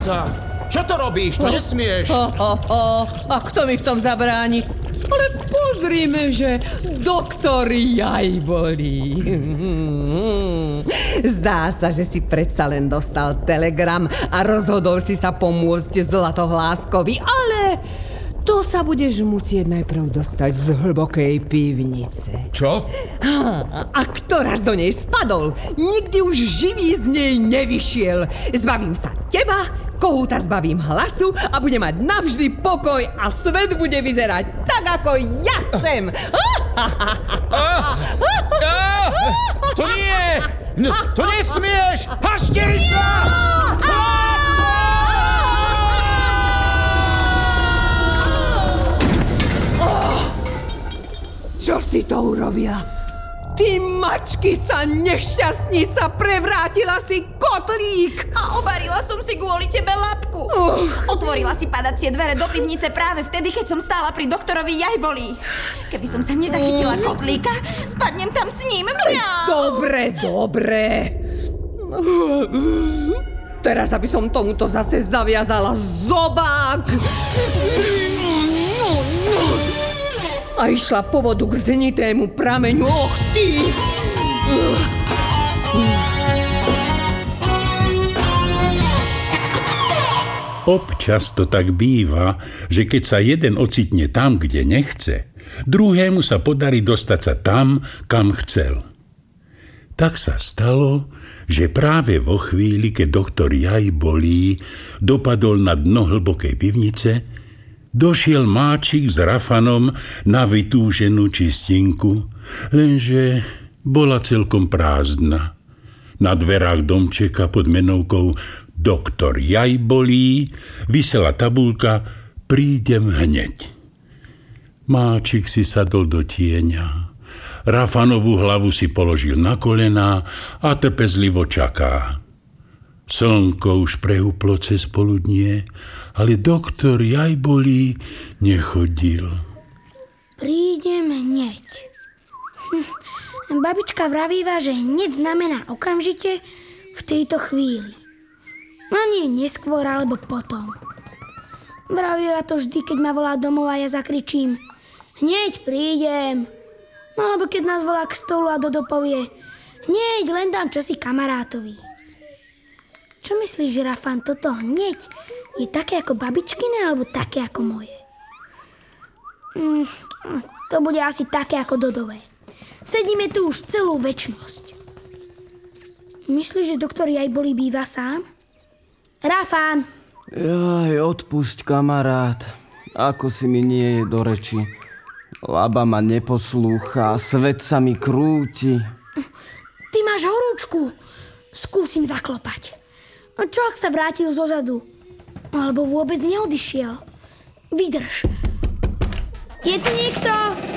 Pasterica! Čo to robíš? To nesmieš! A kto mi v tom zabráni? Ale pozrime, že doktor Jajbolí. Zdá sa, že si predsa len dostal telegram a rozhodol si sa pomôcť Zlatohláskovi, ale to sa budeš musieť najprv dostať z hlbokej pivnice. Čo? A kto raz do nej spadol, nikdy už živý z nej nevyšiel. Zbavím sa teba, kohúta zbavím hlasu a bude mať navždy pokoj a svet bude vyzerať tak, ako ja chcem. To nie! To nesmieš! Pasterica! Čo si to urobila? Ty mačkica nešťastnica, prevrátila si kotlík! A obarila som si kvôli tebe labku. Otvorila si padacie dvere do pivnice práve vtedy, keď som stála pri doktorovi Jajbolí. Keby som sa nezachytila kotlíka, spadnem tam s ním. Mňau. Dobre. Teraz, aby som tomuto zase zaviazala zobák. A išla po vodu k zenitému prameňu. Och ty! Občas to tak býva, že keď sa jeden ocitne tam, kde nechce, druhému sa podarí dostať sa tam, kam chcel. Tak sa stalo, že práve vo chvíli, keď doktor Jajbolí dopadol na dno hlbokej pivnice, došiel Máčik s Rafanom na vytúženú čistinku, lenže bola celkom prázdna. Na dverách domčeka pod menovkou Doktor Jajbolí visela tabuľka Prídem hneď. Máčik si sadol do tieňa. Rafanovú hlavu si položil na kolená a trpezlivo čaká. Slnko už prehúplo cez poludnie, ale doktor Jajbolí nechodil. Prídem hneď. Babička vravíva, že hneď znamená okamžite v tejto chvíli. No nie neskôr alebo potom. Vravíva to vždy, keď ma volá domov a ja zakričím hneď prídem. Alebo keď nás volá k stolu a Dodo povie hneď, len dám čosi kamarátovi. Čo myslíš, Rafan, toto hneď je také ako babičkine alebo také ako moje? To bude asi také ako Dodové. Sedíme tu už celú večnosť. Myslíš, že doktor Jajbolí býva sám? Rafan! Jaj, odpusť, kamarát. Ako si mi nie je do reči. Laba ma neposlúcha, svet sa mi krúti. Ty máš horúčku. Skúsim zaklopať. A čo ak sa vrátil zozadu? Alebo vôbec neodišiel? Vydrž. Je tu niekto?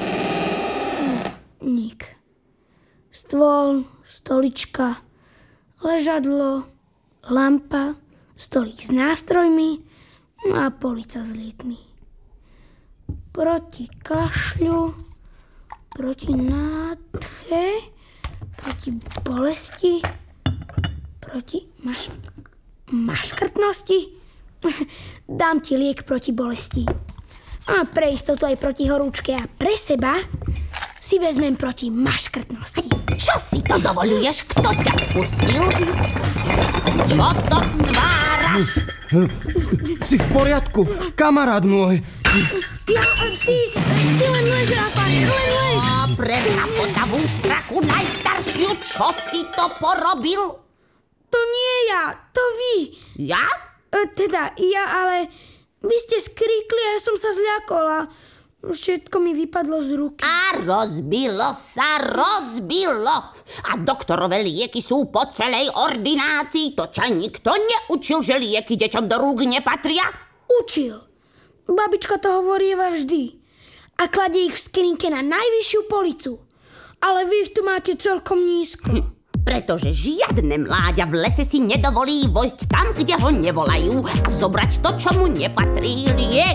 Nik. Stôl, stolička, ležadlo, lampa, stolík s nástrojmi a polica s liekmi. Proti kašľu, proti nádche, proti bolesti, proti maškrtnosti. Dám ti liek proti bolesti. A pre istotu aj proti horúčke a pre seba si vezmem proti maškrtnosti. Čo si to dovoluješ? Kto ťa pustil? Čo to stváraš? Si v poriadku, kamarát môj. Ty len lež, Rafan, len lež. Pre napotavú strachu najstaršiu, čo si to porobil? To nie ja, to vy. Ja? Teda ja, ale vy ste skríkli a ja som sa zľakol a všetko mi vypadlo z ruky. A rozbilo sa. A doktorové lieky sú po celej ordinácii. To ťa nikto neučil, že lieky deťom do rúk nepatria? Učil. Babička to hovorieva vždy. A kladie ich v skrinke na najvyššiu policu. Ale vy ich tu máte celkom nízko. Pretože žiadne mláďa v lese si nedovolí vojsť tam, kde ho nevolajú a zobrať to, čo mu nepatrí. Liek